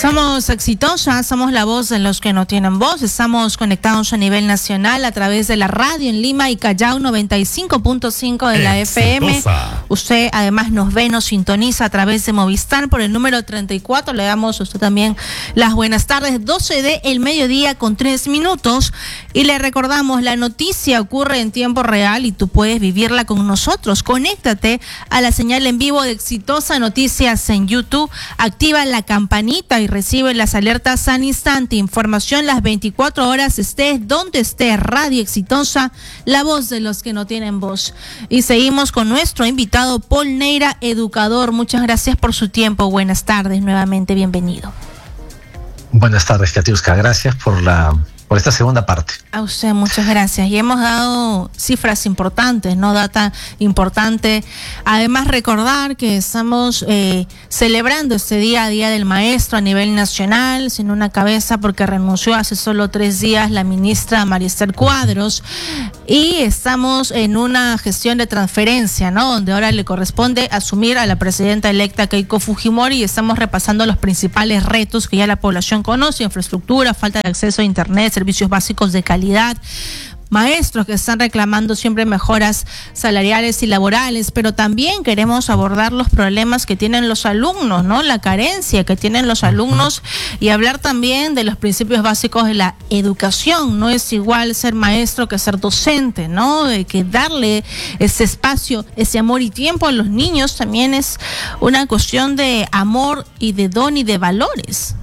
Somos exitosas, somos la voz de los que no tienen voz. Estamos conectados a nivel nacional a través de la radio en Lima y Callao 95.5 de la FM. Usted además nos ve, nos sintoniza a través de Movistar por el número 34. Le damos a usted también las buenas tardes. 12 del mediodía con 3 minutos. Y le recordamos, la noticia ocurre en tiempo real y tú puedes vivirla con nosotros. Conéctate a la señal en vivo de Exitosa Noticias en YouTube. Activa la campanita y recibe las alertas al instante. Información las 24 horas, estés donde estés. Radio Exitosa, la voz de los que no tienen voz. Y seguimos con nuestro invitado Paul Neira, educador. Muchas gracias por su tiempo. Buenas tardes, nuevamente bienvenido. Buenas tardes, Katiuska. Gracias por esta segunda parte. A usted, muchas gracias. Y hemos dado cifras importantes, ¿no? Data importante. Además, recordar que estamos celebrando este Día del Maestro a nivel nacional, sin una cabeza, porque renunció hace solo 3 días la ministra María Esther Cuadros. Y estamos en una gestión de transferencia, ¿no? Donde ahora le corresponde asumir a la presidenta electa Keiko Fujimori, y estamos repasando los principales retos que ya la población conoce: infraestructura, falta de acceso a internet, servicios básicos de calidad, maestros que están reclamando siempre mejoras salariales y laborales, pero también queremos abordar los problemas que tienen los alumnos, ¿no? La carencia que tienen los alumnos, y hablar también de los principios básicos de la educación. No es igual ser maestro que ser docente, ¿no? Que darle ese espacio, ese amor y tiempo a los niños también es una cuestión de amor y de don y de valores.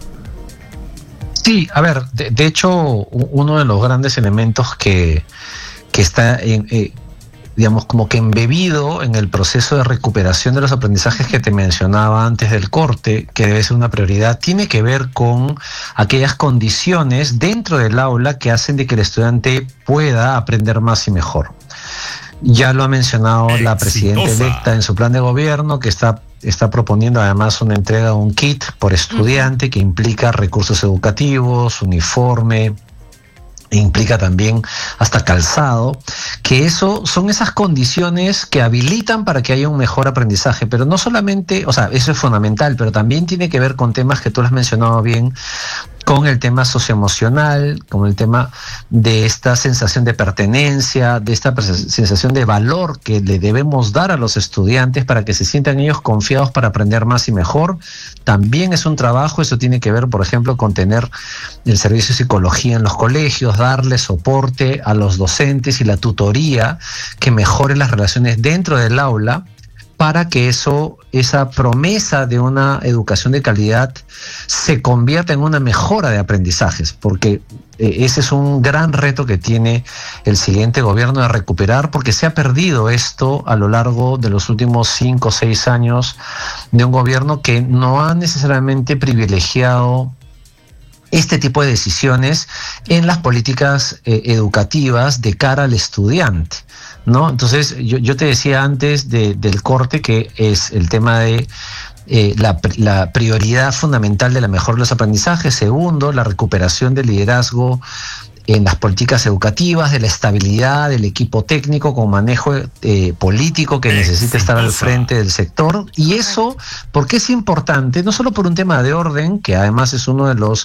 Sí, a ver, de hecho, uno de los grandes elementos que está, digamos, como que embebido en el proceso de recuperación de los aprendizajes que te mencionaba antes del corte, que debe ser una prioridad, tiene que ver con aquellas condiciones dentro del aula que hacen de que el estudiante pueda aprender más y mejor. Ya lo ha mencionado la presidenta electa en su plan de gobierno, que está proponiendo además una entrega de un kit por estudiante que implica recursos educativos, uniforme, implica también hasta calzado, que eso son esas condiciones que habilitan para que haya un mejor aprendizaje. Pero no solamente, o sea, eso es fundamental, pero también tiene que ver con temas que tú lo has mencionado bien, con el tema socioemocional, con el tema de esta sensación de pertenencia, de esta sensación de valor que le debemos dar a los estudiantes para que se sientan ellos confiados para aprender más y mejor. También es un trabajo, eso tiene que ver, por ejemplo, con tener el servicio de psicología en los colegios, darle soporte a los docentes y la tutoría que mejore las relaciones dentro del aula, para que esa promesa de una educación de calidad se convierta en una mejora de aprendizajes, porque ese es un gran reto que tiene el siguiente gobierno de recuperar, porque se ha perdido esto a lo largo de los últimos 5 o 6 años de un gobierno que no ha necesariamente privilegiado este tipo de decisiones en las políticas educativas de cara al estudiante, ¿no? Entonces, yo te decía antes del corte que es el tema de la prioridad fundamental de la mejora de los aprendizajes. Segundo, la recuperación del liderazgo en las políticas educativas, de la estabilidad del equipo técnico con manejo político que necesita estar al frente del sector. Y eso, ¿por qué es importante? No solo por un tema de orden, que además es uno de los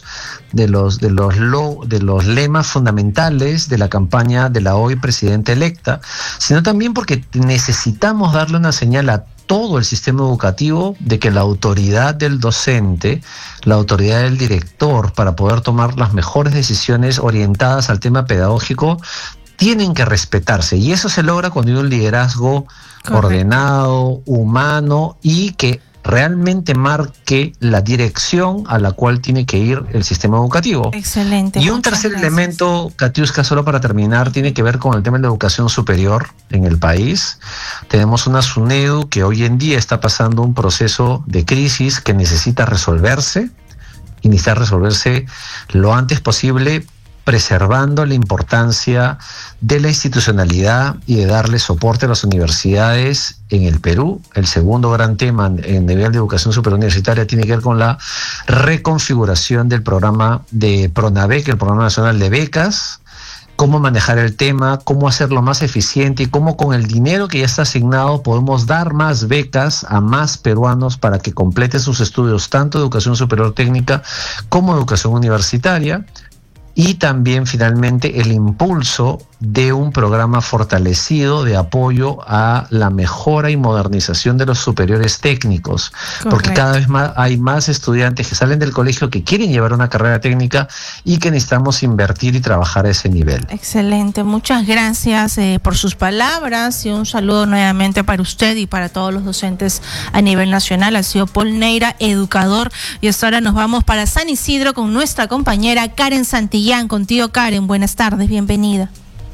lemas fundamentales de la campaña de la hoy presidenta electa, sino también porque necesitamos darle una señal a todo el sistema educativo de que la autoridad del docente, la autoridad del director, para poder tomar las mejores decisiones orientadas al tema pedagógico, tienen que respetarse. Y eso se logra cuando hay un liderazgo ordenado, humano, y que realmente marque la dirección a la cual tiene que ir el sistema educativo. Excelente. Y un tercer elemento, Katiuska, solo para terminar, tiene que ver con el tema de la educación superior en el país. Tenemos una SUNEDU que hoy en día está pasando un proceso de crisis que necesita resolverse, y necesita resolverse lo antes posible, preservando la importancia de la institucionalidad y de darle soporte a las universidades en el Perú. El segundo gran tema en nivel de educación superior universitaria tiene que ver con la reconfiguración del programa de PRONABEC, el Programa Nacional de Becas, cómo manejar el tema, cómo hacerlo más eficiente y cómo con el dinero que ya está asignado podemos dar más becas a más peruanos para que completen sus estudios, tanto de educación superior técnica como educación universitaria. Y también finalmente el impulso de un programa fortalecido de apoyo a la mejora y modernización de los superiores técnicos. Correcto. Porque cada vez más hay más estudiantes que salen del colegio que quieren llevar una carrera técnica y que necesitamos invertir y trabajar a ese nivel. Excelente, muchas gracias por sus palabras y un saludo nuevamente para usted y para todos los docentes a nivel nacional. Ha sido Paul Neira, educador, y hasta ahora nos vamos para San Isidro con nuestra compañera Karen Santillán. Contigo, Karen, buenas tardes, bienvenida.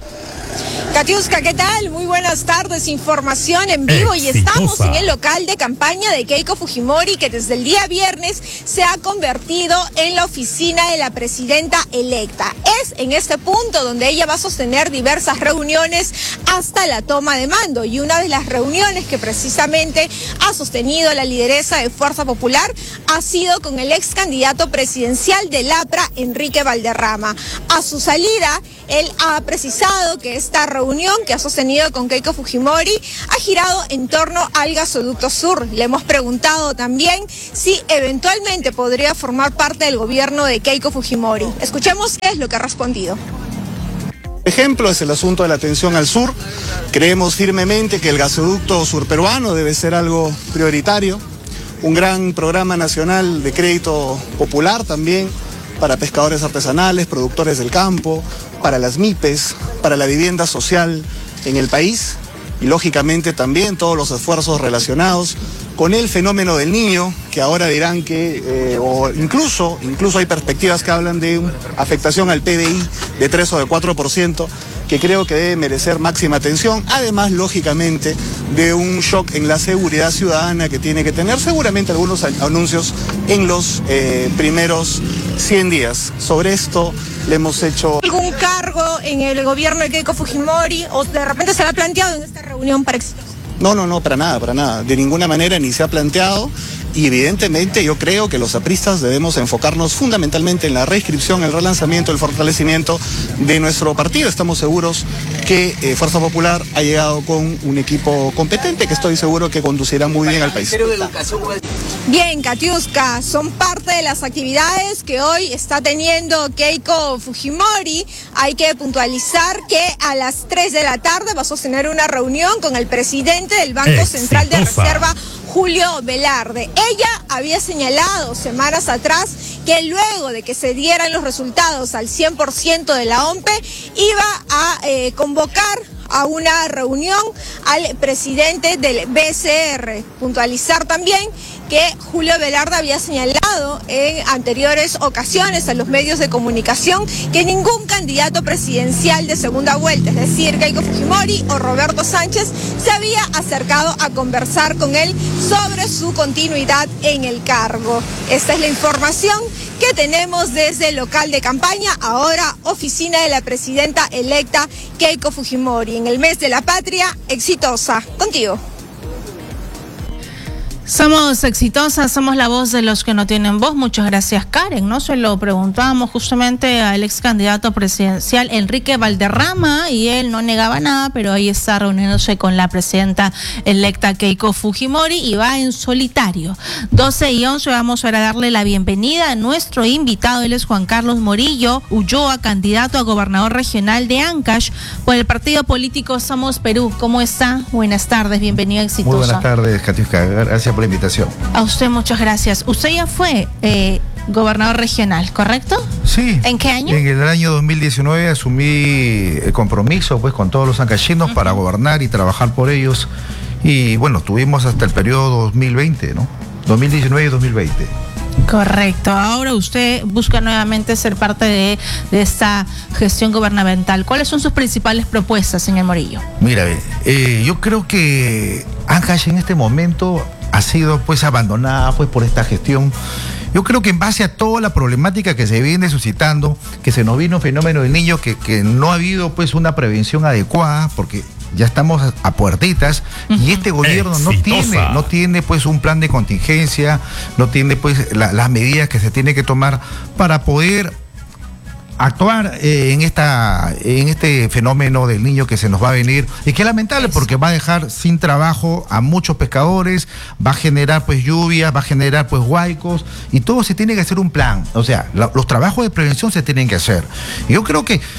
Katiuska, ¿qué tal? Muy buenas tardes, información en vivo. Exitosa. Y estamos en el local de campaña de Keiko Fujimori, que desde el día viernes se ha convertido en la oficina de la presidenta electa. Es en este punto donde ella va a sostener diversas reuniones hasta la toma de mando, y una de las reuniones que precisamente ha sostenido la lideresa de Fuerza Popular ha sido con el ex candidato presidencial del APRA, Enrique Valderrama. A su salida, él ha precisado que esta reunión que ha sostenido con Keiko Fujimori ha girado en torno al gasoducto sur. Le hemos preguntado también si eventualmente podría formar parte del gobierno de Keiko Fujimori. Escuchemos qué es lo que ha respondido. Ejemplo es el asunto de la atención al sur. Creemos firmemente que el gasoducto surperuano debe ser algo prioritario. Un gran programa nacional de crédito popular también para pescadores artesanales, productores del campo, para las MIPES, para la vivienda social en el país, y lógicamente también todos los esfuerzos relacionados con el fenómeno del Niño, que ahora dirán que, o incluso hay perspectivas que hablan de una afectación al PBI de 3 o de 4%, que creo que debe merecer máxima atención, además, lógicamente, de un shock en la seguridad ciudadana que tiene que tener seguramente algunos anuncios en los primeros 100 días. Sobre esto le hemos hecho... ¿Algún cargo en el gobierno de Keiko Fujimori o de repente se ha planteado en esta reunión para Exitosa? No, para nada. De ninguna manera ni se ha planteado. Y evidentemente yo creo que los apristas debemos enfocarnos fundamentalmente en la reinscripción, el relanzamiento, el fortalecimiento de nuestro partido. Estamos seguros que Fuerza Popular ha llegado con un equipo competente que estoy seguro que conducirá muy bien al país. Bien, Katiuska, son parte de las actividades que hoy está teniendo Keiko Fujimori. Hay que puntualizar que a las 3 de la tarde va a sostener una reunión con el presidente del Banco Central de Reserva, Julio Velarde. Ella había señalado semanas atrás que luego de que se dieran los resultados al 100% de la OMPE, iba a convocar a una reunión al presidente del BCR. Puntualizar también que Julio Velarde había señalado en anteriores ocasiones a los medios de comunicación que ningún candidato presidencial de segunda vuelta, es decir, Keiko Fujimori o Roberto Sánchez, se había acercado a conversar con él sobre su continuidad en el cargo. Esta es la información que tenemos desde el local de campaña, ahora oficina de la presidenta electa Keiko Fujimori. En el mes de la patria, Exitosa. Contigo. Somos exitosas, somos la voz de los que no tienen voz. Muchas gracias, Karen. No se lo preguntábamos justamente al ex candidato presidencial Enrique Valderrama y él no negaba nada, pero ahí está reuniéndose con la presidenta electa Keiko Fujimori y va en solitario. 12:11, vamos ahora a darle la bienvenida a nuestro invitado. Él es Juan Carlos Morillo Ulloa, candidato a gobernador regional de Ancash por el partido político Somos Perú. ¿Cómo está? Buenas tardes, bienvenido a Exitosa. Muy buenas tardes, Katiuska. Gracias por la invitación. A usted muchas gracias. Usted ya fue gobernador regional, ¿correcto? Sí. ¿En qué año? En el año 2019 asumí el compromiso pues con todos los ancachinos para gobernar y trabajar por ellos. Y bueno, tuvimos hasta el periodo 2020, ¿no? 2019 y 2020. Correcto. Ahora usted busca nuevamente ser parte de esta gestión gubernamental. ¿Cuáles son sus principales propuestas, señor Morillo? Mira, yo creo que Ancash en este momento ha sido pues abandonada pues por esta gestión. Yo creo que en base a toda la problemática que se viene suscitando, que se nos vino un fenómeno del niño, que no ha habido pues una prevención adecuada, porque ya estamos a puertitas y este gobierno no tiene pues un plan de contingencia, no tiene pues las medidas que se tiene que tomar para poder actuar en este fenómeno del niño que se nos va a venir y que es lamentable porque va a dejar sin trabajo a muchos pescadores, va a generar pues lluvias, va a generar pues huaicos y todo se tiene que hacer un plan. O sea, los trabajos de prevención se tienen que hacer. Y yo creo que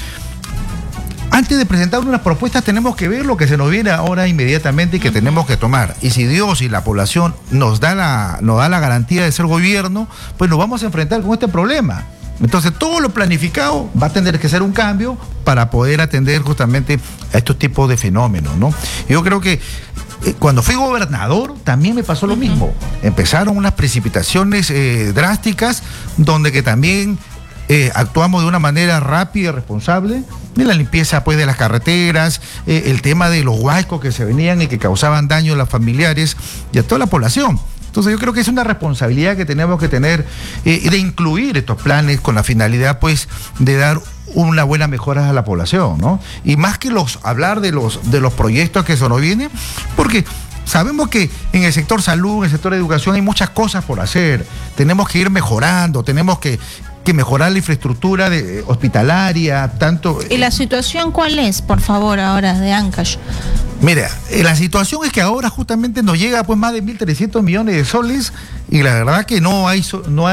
antes de presentar unas propuestas tenemos que ver lo que se nos viene ahora inmediatamente y que tenemos que tomar. Y si Dios y la población nos da la garantía de ser gobierno, pues nos vamos a enfrentar con este problema. Entonces todo lo planificado va a tener que ser un cambio para poder atender justamente a estos tipos de fenómenos, ¿no? Yo creo que cuando fui gobernador también me pasó lo mismo. Empezaron unas precipitaciones drásticas donde que también actuamos de una manera rápida y responsable en la limpieza pues de las carreteras, el tema de los huaicos que se venían y que causaban daño a los familiares y a toda la población. Entonces yo creo que es una responsabilidad que tenemos que tener de incluir estos planes con la finalidad pues de dar una buena mejora a la población, ¿no? Y más que hablar de los proyectos que se nos vienen, porque sabemos que en el sector salud, en el sector educación hay muchas cosas por hacer. Tenemos que ir mejorando, tenemos que mejorar la infraestructura hospitalaria, tanto... ¿Y la situación cuál es, por favor, ahora de Ancash? Mira, la situación es que ahora justamente nos llega pues más de 1.300 millones de soles y la verdad que no hay,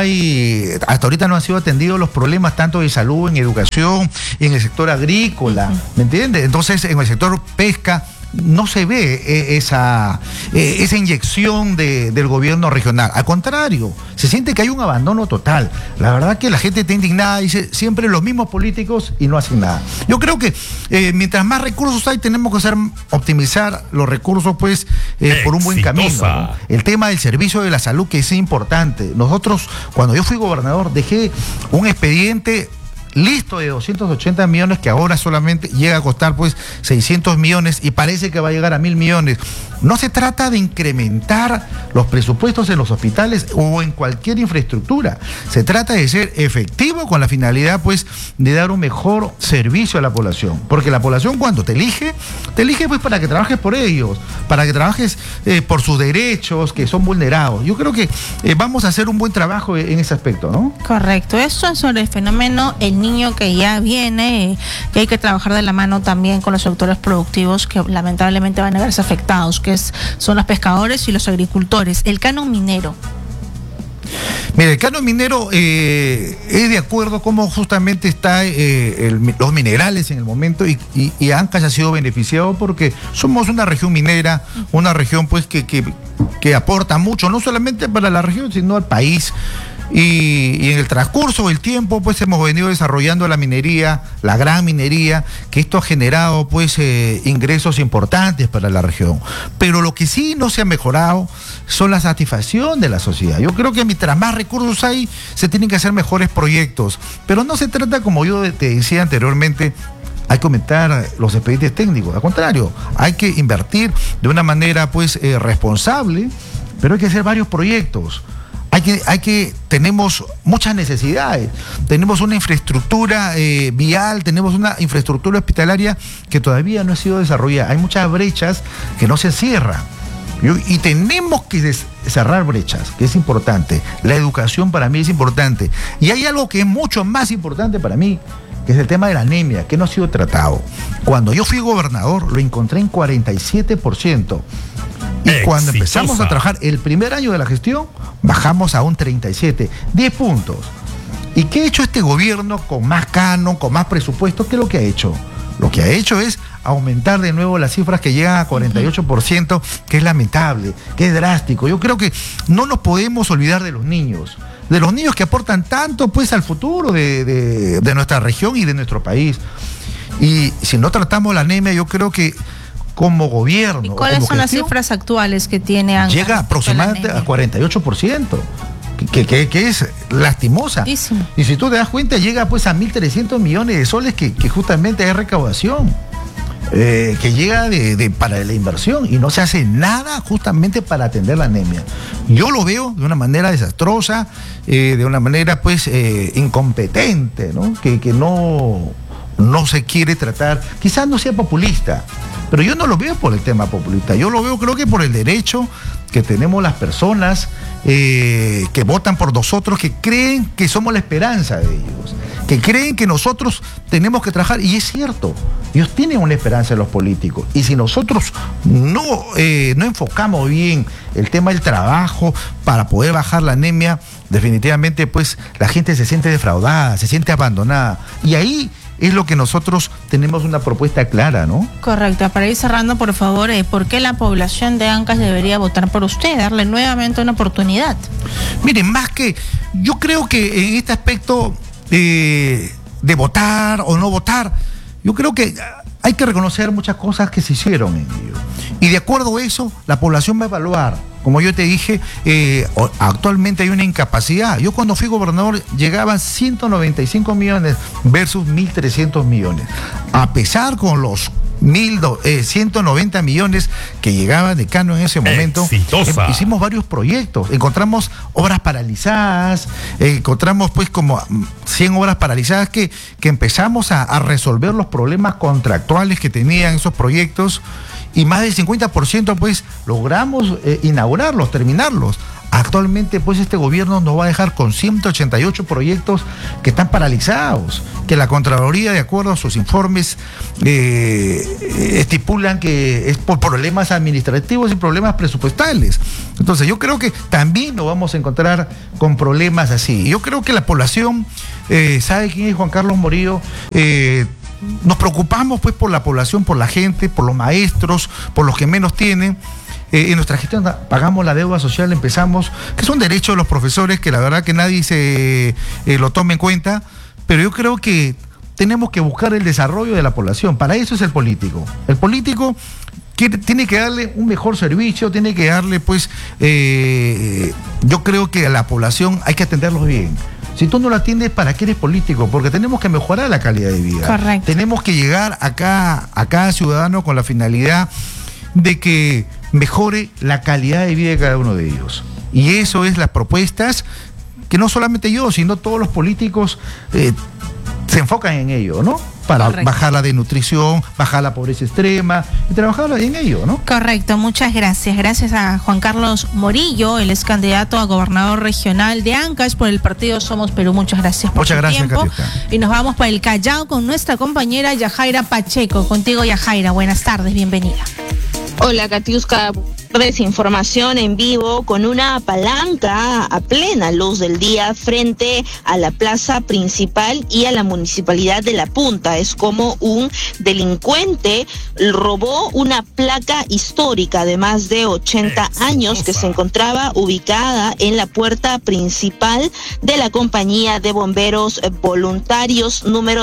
hasta ahorita no han sido atendidos los problemas tanto de salud, en educación, en el sector agrícola, ¿me entiendes? Entonces en el sector pesca no se ve esa inyección del gobierno regional. Al contrario, se siente que hay un abandono total. La verdad que la gente está indignada, dice siempre los mismos políticos y no hacen nada. Yo creo que mientras más recursos hay, tenemos que optimizar los recursos pues por un buen camino, ¿no? El tema del servicio de la salud, que es importante. Nosotros, cuando yo fui gobernador, dejé un expediente listo de 280 millones que ahora solamente llega a costar pues 600 millones y parece que va a llegar a 1.000 millones. No se trata de incrementar los presupuestos en los hospitales o en cualquier infraestructura. Se trata de ser efectivo con la finalidad pues de dar un mejor servicio a la población. Porque la población cuando te elige pues para que trabajes por ellos, para que trabajes por sus derechos que son vulnerados. Yo creo que vamos a hacer un buen trabajo en ese aspecto, ¿no? Correcto. Eso es sobre el fenómeno el niño que ya viene, que hay que trabajar de la mano también con los sectores productivos que lamentablemente van a verse afectados, que son los pescadores y los agricultores. El canon minero. Mira, el canon minero es de acuerdo cómo justamente está los minerales en el momento y Ancash ha sido beneficiado porque somos una región minera, una región pues que aporta mucho, no solamente para la región, sino al país. Y en el transcurso del tiempo pues hemos venido desarrollando la minería, la gran minería, que esto ha generado pues ingresos importantes para la región. Pero lo que sí no se ha mejorado son la satisfacción de la sociedad. Yo creo que mientras más recursos hay, se tienen que hacer mejores proyectos. Pero no se trata, como yo te decía anteriormente, hay que aumentar los expedientes técnicos. Al contrario, hay que invertir de una manera pues responsable, pero hay que hacer varios proyectos. Tenemos muchas necesidades, tenemos una infraestructura vial, tenemos una infraestructura hospitalaria que todavía no ha sido desarrollada, hay muchas brechas que no se cierran y tenemos que cerrar brechas, que es importante. La educación para mí es importante y hay algo que es mucho más importante para mí, que es el tema de la anemia, que no ha sido tratado. Cuando yo fui gobernador lo encontré en 47%. Y cuando empezamos a trabajar el primer año de la gestión, bajamos a un 37, 10 puntos. ¿Y qué ha hecho este gobierno con más canon, con más presupuesto? ¿Qué es lo que ha hecho? Lo que ha hecho es aumentar de nuevo las cifras que llegan a 48%, que es lamentable, que es drástico. Yo creo que no nos podemos olvidar de los niños que aportan tanto pues al futuro de nuestra región y de nuestro país. Y si no tratamos la anemia, yo creo que como gobierno... ¿Y cuáles son las cifras actuales que tiene Ancash? Llega aproximadamente a 48%, que es lastimosa. Muchísimo. Y si tú te das cuenta, llega pues a 1.300 millones de soles que justamente es recaudación, que llega para la inversión y no se hace nada justamente para atender la anemia. Yo lo veo de una manera desastrosa, de una manera pues incompetente, ¿no? Que no se quiere tratar, quizás no sea populista, pero yo no lo veo por el tema populista, yo lo veo creo que por el derecho que tenemos las personas que votan por nosotros, que creen que somos la esperanza de ellos, que creen que nosotros tenemos que trabajar, y es cierto, ellos tienen una esperanza en los políticos, y si nosotros no enfocamos bien el tema del trabajo para poder bajar la anemia, definitivamente pues la gente se siente defraudada, se siente abandonada, y ahí es lo que nosotros tenemos una propuesta clara, ¿no? Correcto. Para ir cerrando, por favor, ¿por qué la población de Ancash debería votar por usted? Darle nuevamente una oportunidad. Miren, más que, yo creo que en este aspecto de votar o no votar, yo creo que hay que reconocer muchas cosas que se hicieron en ello. Y de acuerdo a eso, la población va a evaluar. Como yo te dije, actualmente hay una incapacidad. Yo cuando fui gobernador llegaban 195 millones versus 1.300 millones. A pesar con los 190 millones que llegaban de Cano en ese momento, hicimos varios proyectos, encontramos obras paralizadas, encontramos pues como 100 obras paralizadas que empezamos a resolver los problemas contractuales que tenían esos proyectos, y más del 50% pues logramos inaugurarlos, terminarlos. Actualmente pues este gobierno nos va a dejar con 188 proyectos que están paralizados, que la Contraloría, de acuerdo a sus informes, estipulan que es por problemas administrativos y problemas presupuestales. Entonces yo creo que también nos vamos a encontrar con problemas así. Yo creo que la población sabe quién es Juan Carlos Murillo. Nos preocupamos pues por la población, por la gente, por los maestros, por los que menos tienen. En nuestra gestión pagamos la deuda social, empezamos, que es un derecho de los profesores que la verdad que nadie se lo tome en cuenta, pero yo creo que tenemos que buscar el desarrollo de la población. Para eso es el político. El político tiene que darle un mejor servicio, tiene que darle pues, yo creo que a la población hay que atenderlos bien. Si tú no lo atiendes, ¿para qué eres político? Porque tenemos que mejorar la calidad de vida. Correcto. Tenemos que llegar a cada ciudadano con la finalidad de que mejore la calidad de vida de cada uno de ellos. Y eso es las propuestas que no solamente yo, sino todos los políticos se enfocan en ello, ¿no? Para bajar la desnutrición, bajar la pobreza extrema y trabajar en ello, ¿no? Correcto, muchas gracias. Gracias a Juan Carlos Murillo, él es candidato a gobernador regional de Ancash por el partido Somos Perú. Muchas gracias por su tiempo. Y nos vamos para el Callao con nuestra compañera Yajaira Pacheco. Contigo, Yajaira, buenas tardes, bienvenida. Hola, Katiuska. Desinformación en vivo con una palanca a plena luz del día frente a la plaza principal y a la municipalidad de La Punta. Es como un delincuente robó una placa histórica de más de 80 años que se encontraba ubicada en la puerta principal de la compañía de bomberos voluntarios número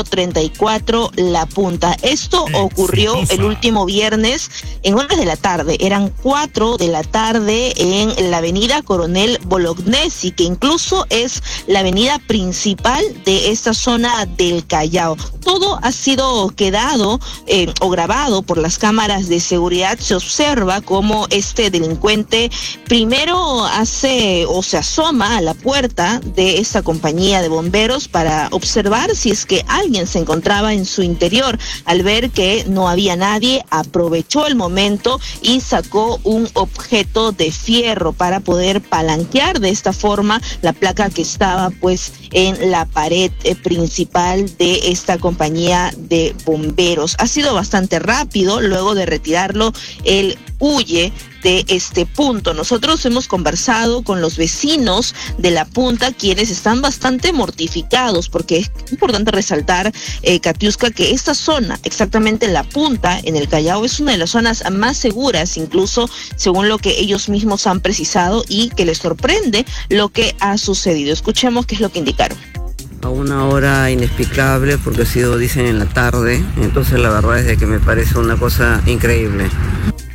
34 La Punta. Esto ocurrió el último viernes en horas de la tarde. Eran 4 de la tarde en la avenida Coronel Bolognesi, que incluso es la avenida principal de esta zona del Callao. Todo ha sido quedado o grabado por las cámaras de seguridad. Se observa cómo este delincuente primero hace o se asoma a la puerta de esta compañía de bomberos para observar si es que alguien se encontraba en su interior. Al ver que no había nadie, aprovechó el momento y sacó un objeto de fierro para poder palanquear de esta forma la placa que estaba pues en la pared principal de esta compañía de bomberos. Ha sido bastante rápido. Luego de retirarlo, él huye de este punto. Nosotros hemos conversado con los vecinos de La Punta, quienes están bastante mortificados, porque es importante resaltar, Katiuska, que esta zona, exactamente La Punta, en el Callao, es una de las zonas más seguras, incluso según lo que ellos mismos han precisado, y que les sorprende lo que ha sucedido. Escuchemos qué es lo que indicaron. A una hora inexplicable, porque ha sido, dicen, en la tarde. Entonces la verdad es de que me parece una cosa increíble.